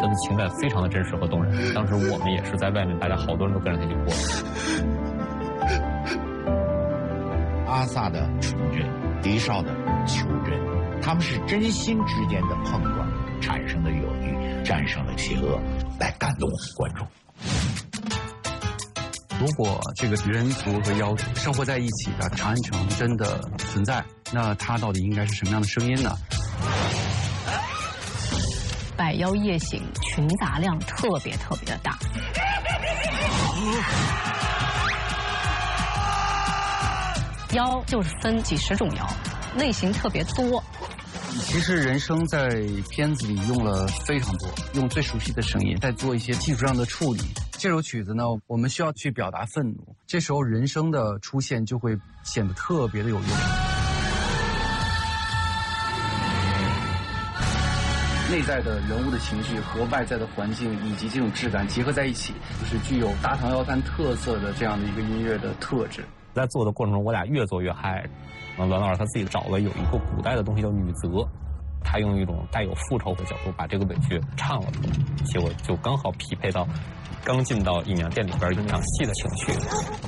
的情感非常的真实和动人。当时我们也是在外面，大家好多人都跟着他一起过。 阿萨的纯真，狄少的求真，他们是真心之间的碰撞产生的友谊，战胜了邪恶，来感动我们观众。 如果这个人族和妖族生活在一起的长安城真的存在，那它到底应该是什么样的声音呢？ 百妖夜行群杂量特别的大。妖就是分几十种妖，类型特别多。 其实人声在片子里用了非常多，用最熟悉的声音，再做一些技术上的处理。这首曲子呢，我们需要去表达愤怒，这时候人声的出现就会显得特别的有用。内在的人物的情绪和外在的环境以及这种质感结合在一起，就是具有大唐妖滩特色的这样的一个音乐的特质。 在做的过程中，我俩越做越嗨。栾老师他自己找了有一个古代的东西叫女泽，他用一种带有复仇的角度把这个委屈唱了出来，结果就刚好匹配到刚进到姨娘店里边一场戏的情绪。